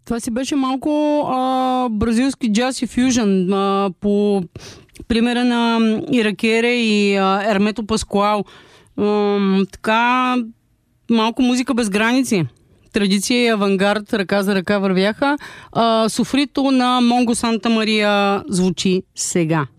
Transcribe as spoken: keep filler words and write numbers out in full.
Това си беше малко а, бразилски джаз и фюжън, а, по примера на Иракере и а, Ермето Паскуал. А, така, малко музика без граници. Традиция и авангард ръка за ръка вървяха. А, Софрито на Монго Санта Мария звучи сега.